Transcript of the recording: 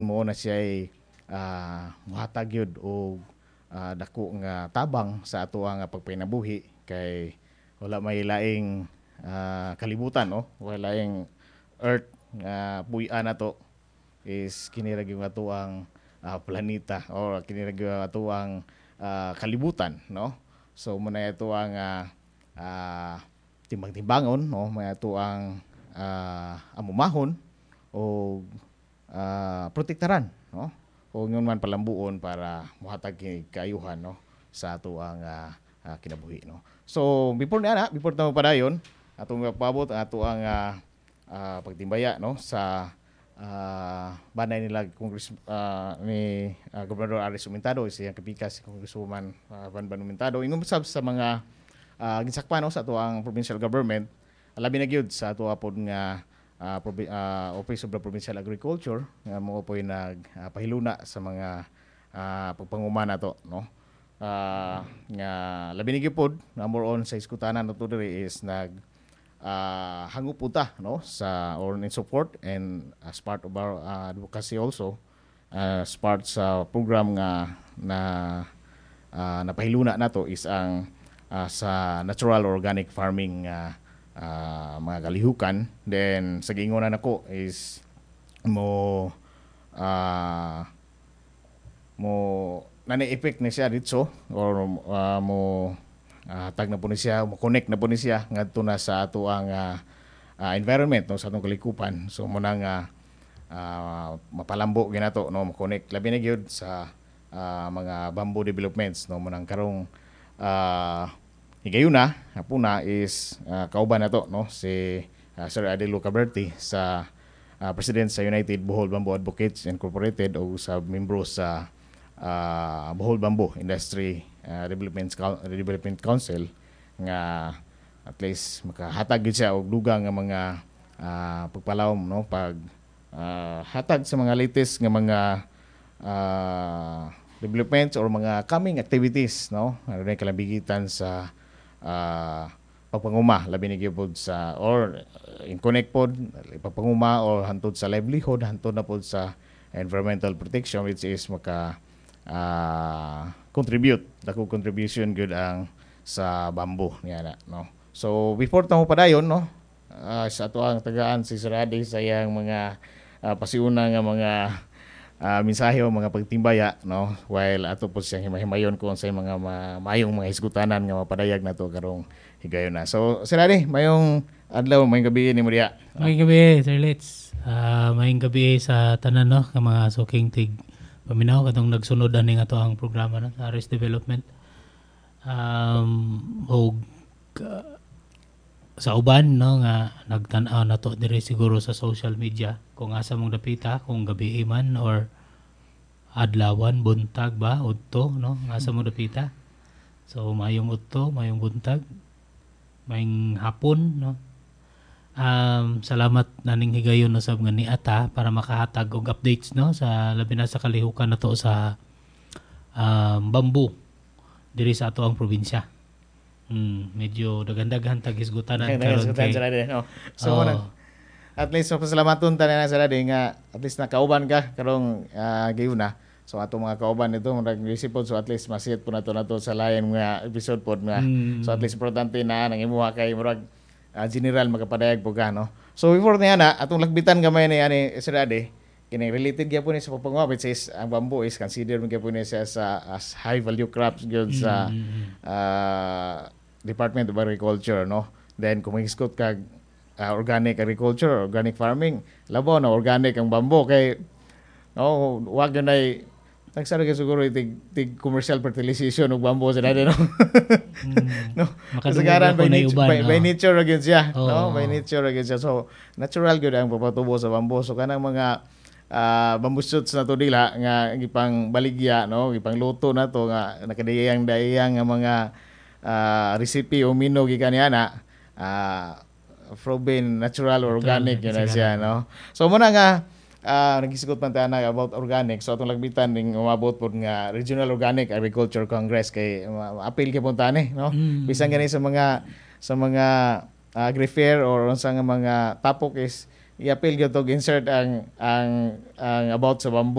mo na siya ay muhatag yun o dako nga tabang sa ato ang pagpinabuhi kay wala may laing kalibutan, no? Wala laing earth nga puy-an nato is kinirag yung ato ang planeta or kinirag yung ato ang kalibutan, no? So muna ito ang timbang-timbangon, no? May ito ang amumahon o protektaran, no? O yun man palambuon para muhatag kaayuhan, no? Sa ato ang kinabuhi, no? So before na padayon atong pabot ang ato ang pagtimbaya, no? Sa banay nila ni Gobernador Aris Umentado, siyang kapikas si Congresswoman Banban Umentado, ingon sab sa mga ginsakpan, no? Sa ato ang provincial government, labi na gyud sa ato pod nga Office of the Provincial Agriculture nga mo po'y nagpahiluna sa mga pagpanguma nato, no? Nga labi ni gyud more on sa iskutanan nato diri is hanguputa, no? Sa or in support and as part of our advocacy also as part sa program nga napahiluna nato is ang sa natural organic farming mga kalihukan. Then sa giingonan nako is mo nani-effect na siya dito or mo tag na po ni siya, mo connect na po ni siya ngadto na sa ato ang environment, no? Sa atong kalikupan. So mo nang mapalambo ginato, no? Mo connect labi na gyud sa mga bamboo developments, no? Mo nang karong higayuna hapuna is kauban nato, no? Si Sir Adelo Caberti sa President sa United Bohol Bamboo Advocates Incorporated o sa membro sa Bohol Bamboo Industry Development Council nga at least makahatag gid siya og dugang nga mga pagpalawom, no? Pag hatag sa mga latest nga mga developments or mga coming activities, no? Ano na kalabigitan sa pagpanguma labi ni gyud sa or in connect pod pagpanguma or hantod sa livelihood, hantod na pod sa environmental protection, which is maka contribute dako contribution good ang sa bamboo niya na, no? So before tamo padayon, no? Sa ato ang tagaan si Sirade sa iyang mga pasiuna nga mga mensahe o mga pagtimbaya, no? While ato po siyang himayon kung sa mga mayong mga hisgutanan nga mapadayag nato karong higayon na. So Sirade, mayong adlaw, mayong gabi ni mo diha. Mayong gabi, Sir Let's. Mayong gabi sa tanan, no? Ka mga suking tig paminaw katong nagsunod ani nga to ang programa na sa Aris Development. Sa uban, no, nga nagtan-aw na to dire siguro sa social media kung asa mong dapita, kung gabi man or adlawan, buntag ba, udto, no, asa mong dapita. So mayong udto, mayong buntag, mayong hapon, no. Salamat naning higayon no sab nga ni ata para makahatag og updates, no, sa labi na sa kalihukan nato sa bamboo diri sa ato ang probinsya. Medyo daghan-daghan tag hisgutanan karon kay. No? So at least pasalamaton tanan sa Sirade nga at least nakauban ka karong gayuna. So ato mga kauban nito nag-receive pod, so at least masiyat po nato sa lain nga episode pod nga. So at least importante na nang imuha kay murag general magapadayag po ka, no? So before niya na atong lagbitan gamay ni ani Sirade, kini related gyapon ni sa pagpanguha, which is ang bamboo is considered gyapon ni siya as high value crops gyud sa Department of Agriculture, no? Then kung mag-isgot kag organic agriculture, organic farming, labo na organic ang bamboo kay no, wag yun ay nagsara ka siguro tig commercial fertilization og bamboo sa dati, no? No, kasagaran by nature ra gyud siya, no? By nature ra gyud siya. So natural gyud ang pagpatubo sa bamboo. So kanang mga bamboo shoots na to dila nga gipang baligya, no? Gipang luto na to nga nakadayang nga mga recipe o mino gikan ana proven natural or organic yun na siya, no? So muna nga nagisigot man tayo about organic. So atong lagbitan ning umabot pod nga Regional Organic Agriculture Congress kay appeal kay punta ni, no? Bisan gani sa mga agri-fair or unsa nga mga tapok is i-appeal gyud to insert ang about sa bamboo